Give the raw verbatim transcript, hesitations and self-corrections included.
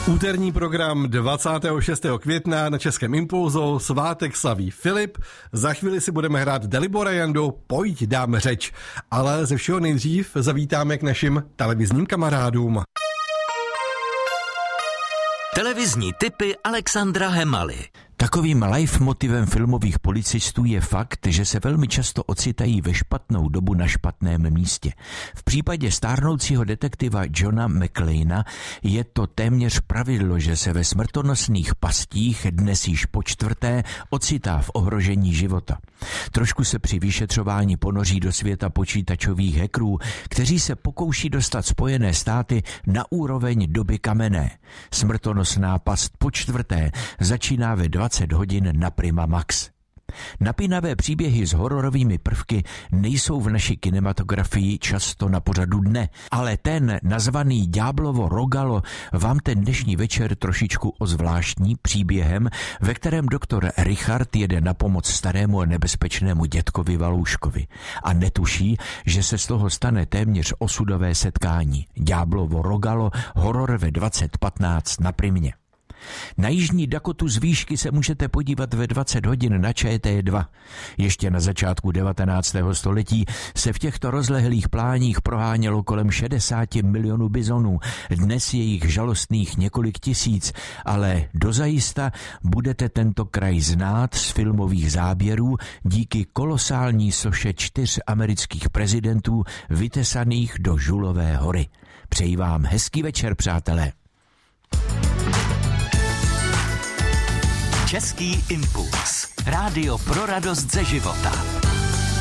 Úterní program dvacátého šestého května na Českém Impulzu, svátek slaví Filip. Za chvíli si budeme hrát Dalibora Jandu, pojď dáme řeč. Ale ze všeho nejdřív zavítáme k našim televizním kamarádům. Televizní tipy Alexandra Hemaly. Takovým leitmotivem filmových policistů je fakt, že se velmi často ocitají ve špatnou dobu na špatném místě. V případě stárnoucího detektiva Johna McClaina je to téměř pravidlo, že se ve smrtonosných pastích dnes již po čtvrté ocitá v ohrožení života. Trošku se při vyšetřování ponoří do světa počítačových hackerů, kteří se pokouší dostat Spojené státy na úroveň doby kamenné. Smrtonosná past po čtvrté začíná ve dvacet hodin na Prima Max. Napínavé příběhy s hororovými prvky nejsou v naší kinematografii často na pořadu dne, ale ten nazvaný Ďáblovo rogalo vám ten dnešní večer trošičku ozvláštní příběhem, ve kterém doktor Richard jede na pomoc starému a nebezpečnému dětkovi Valouškovi a netuší, že se z toho stane téměř osudové setkání. Ďáblovo rogalo, horor ve dvacet patnáct na Primě. Na Jižní Dakotu z výšky se můžete podívat ve dvacet hodin na Č T dva. Ještě na začátku devatenáctého století se v těchto rozlehlých pláních prohánělo kolem šedesát milionů bizonů. Dnes je jich žalostných několik tisíc, ale dozajista budete tento kraj znát z filmových záběrů díky kolosální soše čtyř amerických prezidentů vytesaných do Žulové hory. Přeji vám hezký večer, přátelé. Český impuls. Rádio pro radost ze života.